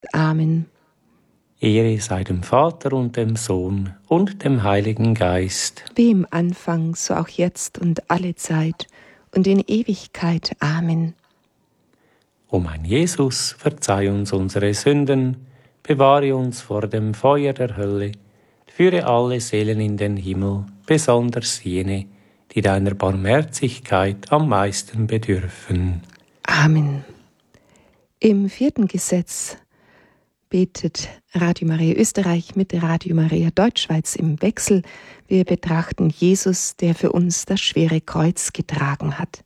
Amen. Ehre sei dem Vater und dem Sohn und dem Heiligen Geist. Wie im Anfang, so auch jetzt und alle Zeit und in Ewigkeit. Amen. O mein Jesus, verzeih uns unsere Sünden, bewahre uns vor dem Feuer der Hölle, führe alle Seelen in den Himmel, besonders jene, die deiner Barmherzigkeit am meisten bedürfen. Amen. Im 4. Gesetz betet Radio Maria Österreich mit Radio Maria Deutschschweiz im Wechsel. Wir betrachten Jesus, der für uns das schwere Kreuz getragen hat.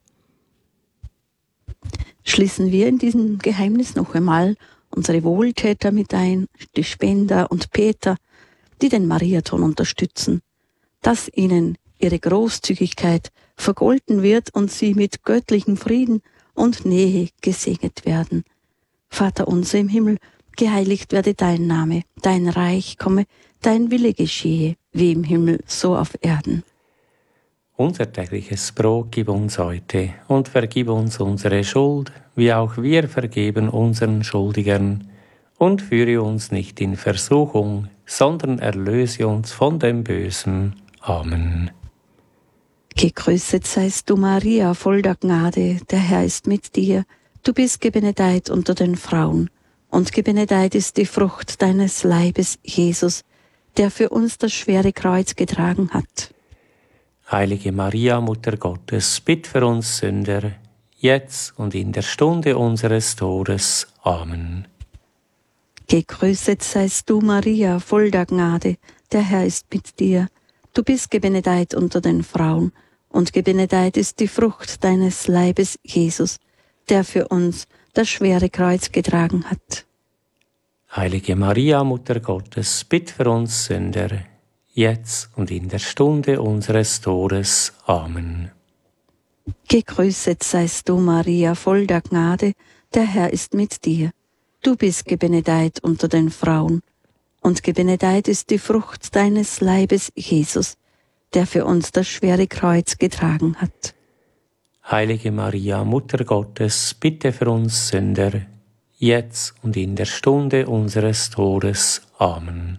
Schließen wir in diesem Geheimnis noch einmal unsere Wohltäter mit ein, die Spender und Peter, die den Mariathon unterstützen, dass ihnen ihre Großzügigkeit vergolten wird und sie mit göttlichem Frieden und Nähe gesegnet werden. Vater unser im Himmel, geheiligt werde dein Name, dein Reich komme, dein Wille geschehe, wie im Himmel, so auf Erden. Unser tägliches Brot gib uns heute und vergib uns unsere Schuld, wie auch wir vergeben unseren Schuldigern. Und führe uns nicht in Versuchung, sondern erlöse uns von dem Bösen. Amen. Gegrüßet seist du, Maria, voll der Gnade, der Herr ist mit dir. Du bist gebenedeit unter den Frauen, und gebenedeit ist die Frucht deines Leibes, Jesus, der für uns das schwere Kreuz getragen hat. Heilige Maria, Mutter Gottes, bitt für uns Sünder, jetzt und in der Stunde unseres Todes. Amen. Gegrüßet seist du, Maria, voll der Gnade, der Herr ist mit dir. Du bist gebenedeit unter den Frauen, und gebenedeit ist die Frucht deines Leibes, Jesus, der für uns das schwere Kreuz getragen hat. Heilige Maria, Mutter Gottes, bitt für uns Sünder, jetzt und in der Stunde unseres Todes. Amen. Gegrüßet seist du, Maria, voll der Gnade, der Herr ist mit dir. Du bist gebenedeit unter den Frauen, und gebenedeit ist die Frucht deines Leibes, Jesus, der für uns das schwere Kreuz getragen hat. Heilige Maria, Mutter Gottes, bitte für uns Sünder, jetzt und in der Stunde unseres Todes. Amen.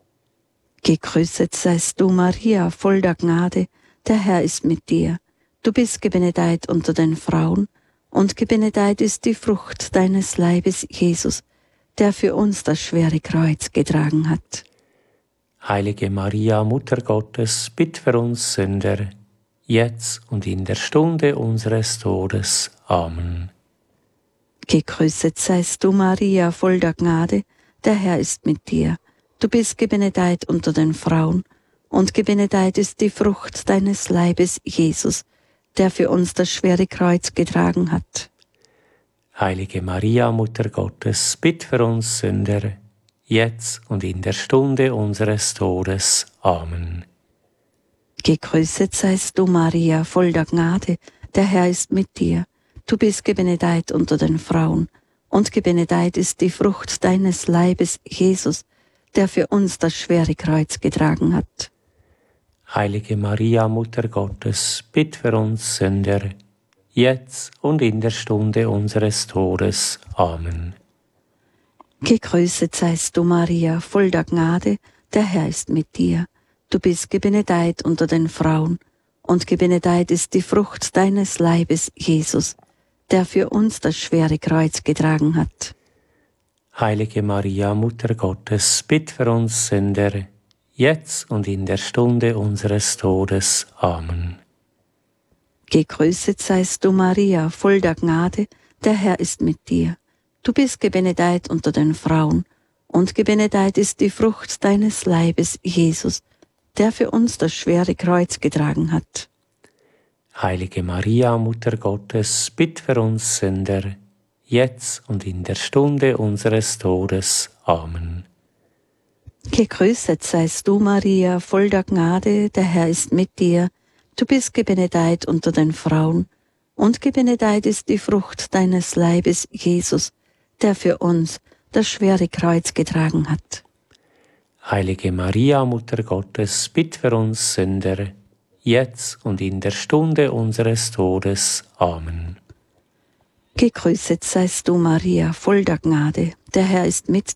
Gegrüßet seist du, Maria, voll der Gnade, der Herr ist mit dir. Du bist gebenedeit unter den Frauen, und gebenedeit ist die Frucht deines Leibes, Jesus, der für uns das schwere Kreuz getragen hat. Heilige Maria, Mutter Gottes, bitt für uns Sünder, jetzt und in der Stunde unseres Todes. Amen. Gegrüßet seist du, Maria, voll der Gnade, der Herr ist mit dir. Du bist gebenedeit unter den Frauen, und gebenedeit ist die Frucht deines Leibes, Jesus, der für uns das schwere Kreuz getragen hat. Heilige Maria, Mutter Gottes, bitt für uns Sünder, jetzt und in der Stunde unseres Todes. Amen. Gegrüßet seist du, Maria, voll der Gnade, der Herr ist mit dir. Du bist gebenedeit unter den Frauen, und gebenedeit ist die Frucht deines Leibes, Jesus, der für uns das schwere Kreuz getragen hat. Heilige Maria, Mutter Gottes, bitt für uns Sünder, jetzt und in der Stunde unseres Todes. Amen. Gegrüßet seist du, Maria, voll der Gnade, der Herr ist mit dir. Du bist gebenedeit unter den Frauen, und gebenedeit ist die Frucht deines Leibes, Jesus, der für uns das schwere Kreuz getragen hat. Heilige Maria, Mutter Gottes, bitt für uns Sünder, jetzt und in der Stunde unseres Todes. Amen. Gegrüßet seist du, Maria, voll der Gnade, der Herr ist mit dir. Du bist gebenedeit unter den Frauen, und gebenedeit ist die Frucht deines Leibes, Jesus, der für uns das schwere Kreuz getragen hat. Heilige Maria, Mutter Gottes, bitt für uns Sünder, jetzt und in der Stunde unseres Todes. Amen. Gegrüßet seist du, Maria, voll der Gnade, der Herr ist mit dir. Du bist gebenedeit unter den Frauen, und gebenedeit ist die Frucht deines Leibes, Jesus, der für uns das schwere Kreuz getragen hat. Heilige Maria, Mutter Gottes, bitt für uns Sünder, jetzt und in der Stunde unseres Todes. Amen. Gegrüßet seist du, Maria, voll der Gnade, der Herr ist mit